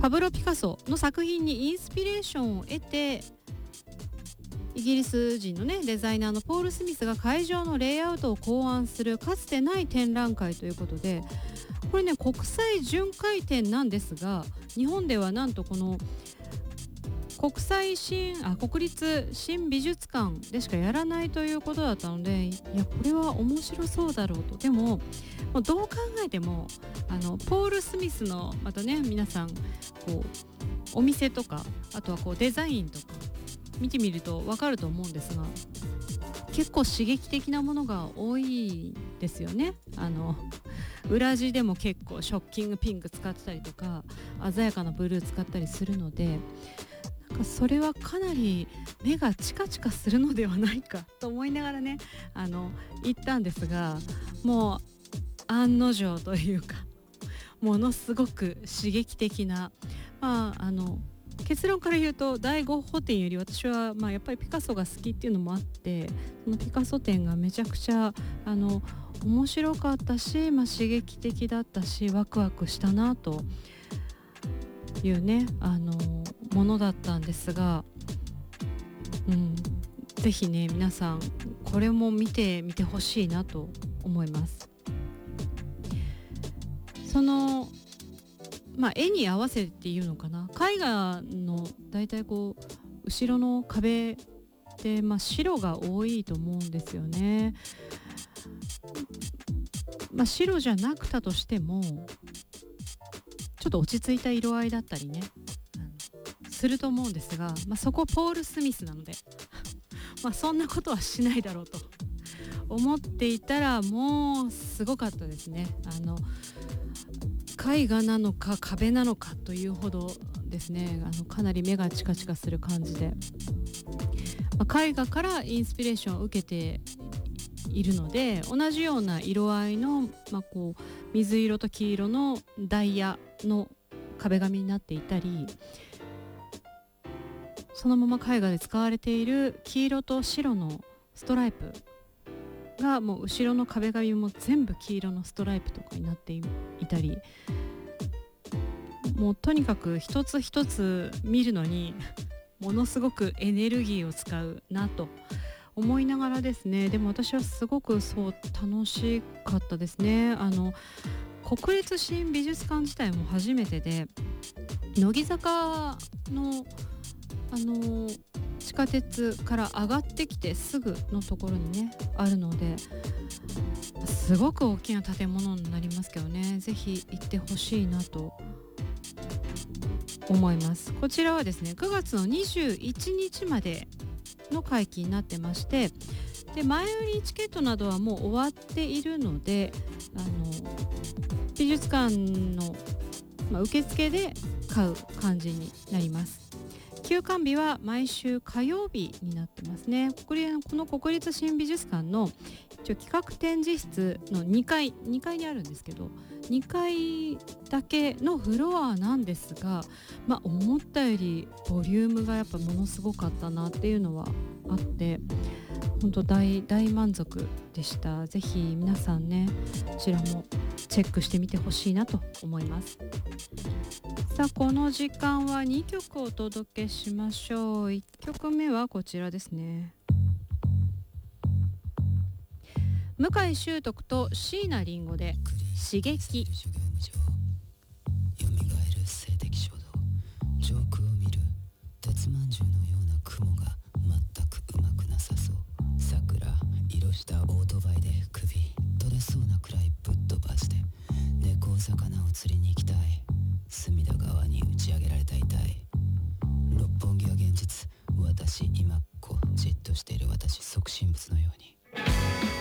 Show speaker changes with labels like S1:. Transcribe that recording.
S1: パブロ・ピカソの作品にインスピレーションを得て、イギリス人のねデザイナーのポール・スミスが会場のレイアウトを考案するかつてない展覧会ということで、これね国際巡回展なんですが、日本ではなんとこの国立新美術館でしかやらないということだったので、いやこれは面白そうだろうと。でもどう考えてもポール・スミスのまたね皆さんこうお店とか、あとはこうデザインとか見てみると分かると思うんですが、結構刺激的なものが多いですよね。裏地でも結構ショッキングピンク使ってたりとか、鮮やかなブルー使ったりするので、なんかそれはかなり目がチカチカするのではないかと思いながらね行ったんですが、もう案の定というかものすごく刺激的な、結論から言うと第ゴッホ展より私はやっぱりピカソが好きっていうのもあって、そのピカソ展がめちゃくちゃ面白かったし、刺激的だったしワクワクしたなというねものだったんですが、ぜひね皆さんこれも見てみてほしいなと思います。その絵に合わせっていうのかな、絵画のだいたいこう後ろの壁って白が多いと思うんですよね。白じゃなくたとしてもちょっと落ち着いた色合いだったりねすると思うんですが、そこポール・スミスなのでそんなことはしないだろうと思っていたら、もうすごかったですね。絵画なのか壁なのかというほどですね、かなり目がチカチカする感じで、絵画からインスピレーションを受けているので、同じような色合いの、こう水色と黄色のダイヤの壁紙になっていたり、そのまま絵画で使われている黄色と白のストライプがもう後ろの壁紙も全部黄色のストライプとかになっていたり、もうとにかく一つ一つ見るのにものすごくエネルギーを使うなと思いながらですね、でも私はすごく楽しかったですね。国立新美術館自体も初めてで、乃木坂の地下鉄から上がってきてすぐのところにねあるので、すごく大きな建物になりますけどね、ぜひ行ってほしいなと思います。こちらはですね9月の21日までの会期になってまして、で前売りチケットなどはもう終わっているので、美術館の、受付で買う感じになります。休館日は毎週火曜日になってますね。この国立新美術館の一応企画展示室の2階にあるんですけど、2階だけのフロアなんですが、思ったよりボリュームがやっぱものすごかったなっていうのはあって、本当大満足でした。ぜひ皆さんねこちらもチェックしてみてほしいなと思います。さあこの時間は2曲お届けしましょう。1曲目はこちらですね。向井秀徳と椎名林檎で刺激。
S2: 蘇る静的衝動、上空を見る鉄まんじゅうのような雲が全くうまくなさそう。桜色したオートバイで首取れそうなくらいぶっ飛ばして、猫魚を釣りに行きたい。隅田川に打ち上げられた遺体。六本木は現実、私今じっとしている私即身仏のように。